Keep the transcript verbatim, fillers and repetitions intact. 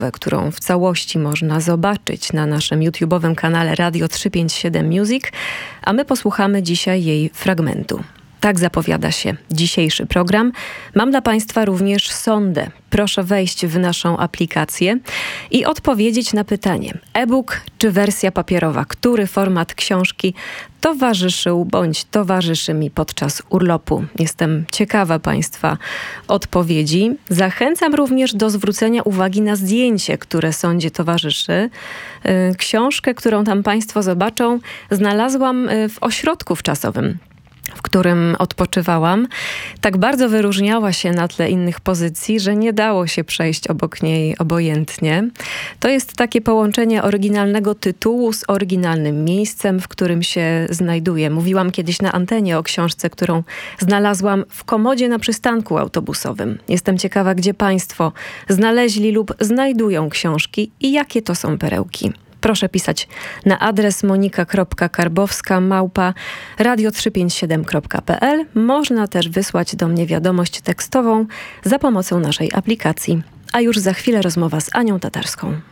którą w całości można zobaczyć na naszym YouTube'owym kanale Radio trzysta pięćdziesiąt siedem Music, a my posłuchamy dzisiaj jej fragmentu. Tak zapowiada się dzisiejszy program. Mam dla Państwa również sondę. Proszę wejść w naszą aplikację i odpowiedzieć na pytanie: e-book czy wersja papierowa? Który format książki towarzyszył bądź towarzyszy mi podczas urlopu? Jestem ciekawa Państwa odpowiedzi. Zachęcam również do zwrócenia uwagi na zdjęcie, które sondzie towarzyszy. Książkę, którą tam Państwo zobaczą, znalazłam w ośrodku wczasowym, w którym odpoczywałam. Tak bardzo wyróżniała się na tle innych pozycji, że nie dało się przejść obok niej obojętnie. To jest takie połączenie oryginalnego tytułu z oryginalnym miejscem, w którym się znajduje. Mówiłam kiedyś na antenie o książce, którą znalazłam w komodzie na przystanku autobusowym. Jestem ciekawa, gdzie Państwo znaleźli lub znajdują książki i jakie to są perełki. Proszę pisać na adres monika kropka karbowska małpa radio trzysta pięćdziesiąt siedem kropka p l. Można też wysłać do mnie wiadomość tekstową za pomocą naszej aplikacji. A już za chwilę rozmowa z Anią Tatarską.